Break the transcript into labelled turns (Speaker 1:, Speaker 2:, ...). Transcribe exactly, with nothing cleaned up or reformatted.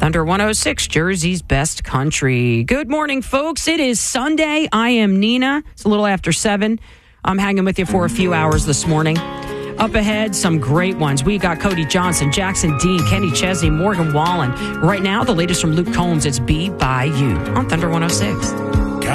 Speaker 1: Thunder one oh six, Jersey's best country. Good morning, folks. It is Sunday. I am Nina. It's a little after seven. I'm hanging with you for a few hours this morning. Up ahead, some great ones. We got Cody Johnson, Jackson Dean, Kenny Chesney, Morgan Wallen. Right now, the latest from Luke Combs. It's Be By You on Thunder one oh six.